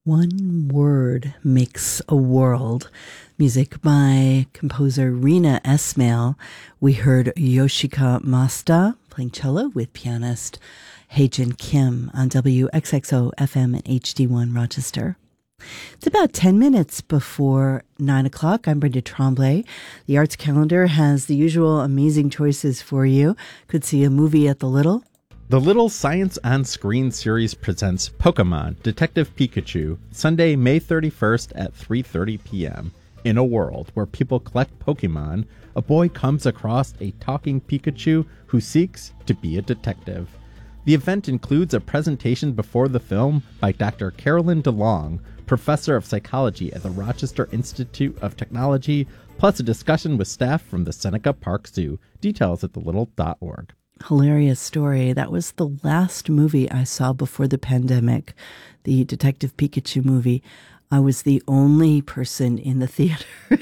One word makes a world. Music by composer Rina Esmail. We heard Yoshika Masta playing cello with pianist Haejin Kim on WXXO FM and HD1 Rochester. It's about 10 minutes before 9 o'clock. I'm Brenda Tremblay. The Arts Calendar has the usual amazing choices for you. Could see a movie at the Little. The Little Science on Screen series presents Pokemon Detective Pikachu, Sunday, May 31st at 3:30 p.m. In a world where people collect Pokemon, a boy comes across a talking Pikachu who seeks to be a detective. The event includes a presentation before the film by Dr. Carolyn DeLong, professor of psychology at the Rochester Institute of Technology, plus a discussion with staff from the Seneca Park Zoo. Details at thelittle.org. Hilarious story. That was the last movie I saw before the pandemic, the Detective Pikachu movie. I was the only person in the theater.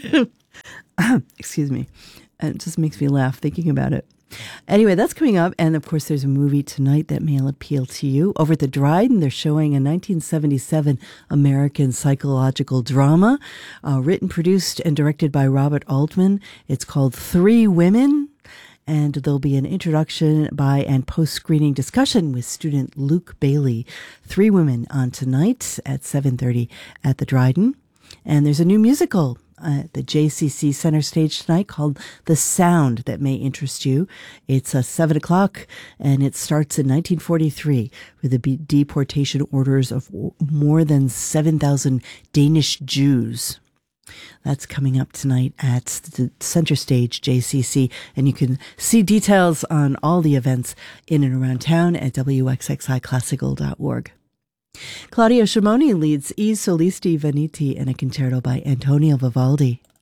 Excuse me. And it just makes me laugh thinking about it. Anyway, that's coming up. And of course, there's a movie tonight that may appeal to you. Over at the Dryden, they're showing a 1977 American psychological drama, written, produced, and directed by Robert Altman. It's called Three Women. And there'll be an introduction by and post-screening discussion with student Luke Bailey. Three Women on tonight at 7:30 at the Dryden. And there's a new musical at the JCC Center Stage tonight called The Sound that may interest you. It's 7 o'clock, and it starts in 1943 with the deportation orders of more than 7,000 Danish Jews. That's coming up tonight at the Center Stage, JCC, and you can see details on all the events in and around town at wxxiclassical.org. Claudio Scimoni leads I Solisti Veniti in a concerto by Antonio Vivaldi.